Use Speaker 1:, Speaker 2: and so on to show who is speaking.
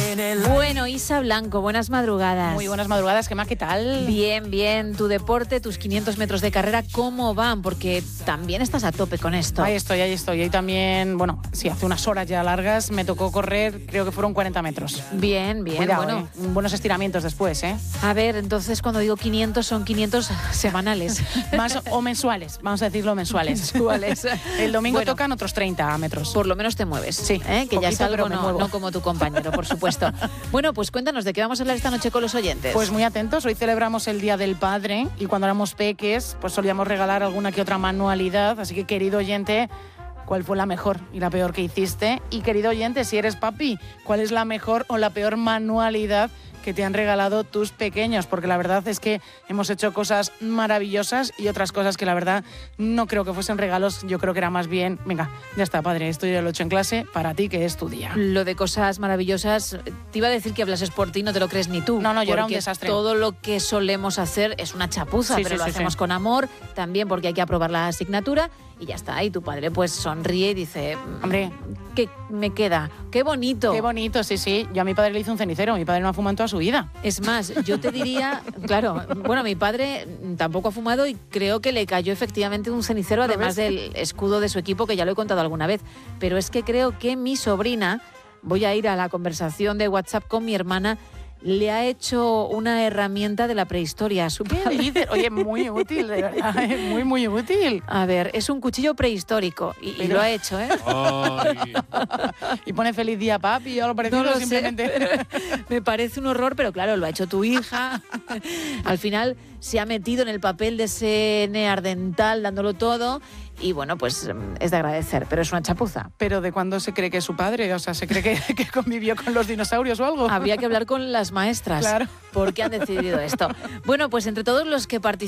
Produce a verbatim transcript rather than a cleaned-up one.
Speaker 1: Bueno, Isa Blanco, buenas madrugadas.
Speaker 2: Muy buenas madrugadas, Gemma, ¿qué tal?
Speaker 1: Bien, bien. Tu deporte, tus quinientos metros de carrera, ¿cómo van? Porque también estás a tope con esto.
Speaker 2: Ahí estoy, ahí estoy. Ahí también, bueno, sí, hace unas horas ya largas me tocó correr, creo que fueron cuarenta metros.
Speaker 1: Bien, bien.
Speaker 2: Cuidado,
Speaker 1: bueno,
Speaker 2: eh. buenos estiramientos después, ¿eh?
Speaker 1: A ver, entonces cuando digo quinientos son quinientos semanales.
Speaker 2: Más o mensuales, vamos a decirlo mensuales.
Speaker 1: Mensuales.
Speaker 2: El domingo
Speaker 1: Bueno,
Speaker 2: tocan otros treinta metros.
Speaker 1: Por lo menos te mueves.
Speaker 2: Sí,
Speaker 1: ¿eh? Que
Speaker 2: poquito,
Speaker 1: ya es algo,
Speaker 2: pero me
Speaker 1: no,
Speaker 2: muevo.
Speaker 1: no como tu compañero, por supuesto. Bueno, pues cuéntanos de qué vamos a hablar esta noche con los oyentes.
Speaker 2: Pues muy atentos, hoy celebramos el Día del Padre y cuando éramos peques, pues solíamos regalar alguna que otra manualidad, así que querido oyente, ¿cuál fue la mejor y la peor que hiciste? Y querido oyente, si eres papi, ¿cuál es la mejor o la peor manualidad que te han regalado tus pequeños? Porque la verdad es que hemos hecho cosas maravillosas y otras cosas que la verdad no creo que fuesen regalos, yo creo que era más bien, venga, ya está, padre, esto ya lo he hecho en clase, para ti que es tu día.
Speaker 1: Lo de cosas maravillosas, te iba a decir que hablases por ti, no te lo crees ni tú.
Speaker 2: No, no, yo era un
Speaker 1: porque
Speaker 2: desastre.
Speaker 1: Todo lo que solemos hacer es una chapuza,
Speaker 2: Sí,
Speaker 1: pero
Speaker 2: sí,
Speaker 1: lo
Speaker 2: sí,
Speaker 1: hacemos
Speaker 2: sí.
Speaker 1: con amor, también porque hay que aprobar la asignatura y ya está. Y tu padre pues sonríe y dice,
Speaker 2: Hombre,
Speaker 1: ¿qué me queda? ¡Qué bonito!
Speaker 2: qué bonito, sí, sí. Yo a mi padre le hice un cenicero, mi padre no ha fumado en toda su vida.
Speaker 1: Es más, yo te diría, claro, bueno, mi padre tampoco ha fumado y creo que le cayó efectivamente un cenicero, además del escudo de su equipo, que ya lo he contado alguna vez. Pero es que creo que mi sobrina, voy a ir a la conversación de WhatsApp con mi hermana, le ha hecho una herramienta de la prehistoria a su
Speaker 2: ¿Qué
Speaker 1: padre.
Speaker 2: dices? Oye, muy útil, de verdad, ¿eh? muy, muy útil.
Speaker 1: A ver, es un cuchillo prehistórico y, y
Speaker 2: Pero-
Speaker 1: lo ha hecho, ¿eh?
Speaker 3: Ay,
Speaker 2: Y pone feliz día, papi, o algo parecido,
Speaker 1: No lo sé,
Speaker 2: simplemente.
Speaker 1: pero me parece un horror, pero claro, lo ha hecho tu hija. Al final se ha metido en el papel de ese neardental dándolo todo y bueno, pues es de agradecer, pero es una chapuza.
Speaker 2: Pero ¿de cuándo se cree que es su padre? O sea, ¿se cree que, que convivió con los dinosaurios o algo?
Speaker 1: Habría que hablar con las maestras.
Speaker 2: Claro.
Speaker 1: ¿Por qué han decidido esto? Bueno, pues entre todos los que participan